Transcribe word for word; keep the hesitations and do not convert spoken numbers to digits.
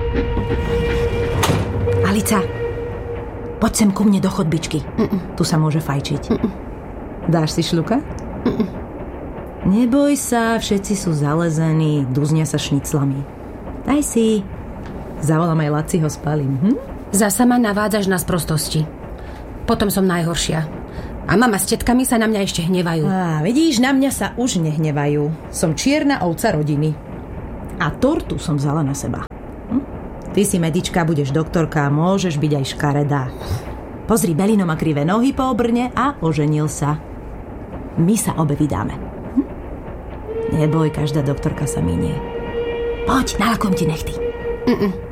Alica, poď sem ku mne do chodbičky. Mm-mm. Tu sa môže fajčiť. Mm-mm. Dáš si šľuka? Mm-mm. Neboj sa, všetci sú zalezení, duznia sa šniclami. Daj si. Zavolám aj Laciho, spalím. Hm? Zasa ma navádzaš na sprostosti. Potom som najhoršia. A mama s tetkami sa na mňa ešte hnevajú. Á, vidíš, na mňa sa už nehnevajú. Som čierna ovca rodiny. A tortu som vzala na seba. Hm? Ty si medička, budeš doktorka a môžeš byť aj škaredá. Pozri, Belino má krivé nohy po obrne a oženil sa. My sa obe vydáme. Hm? Neboj, každá doktorka sa minie. Poď, nalakujem ti nechty. Mm-mm.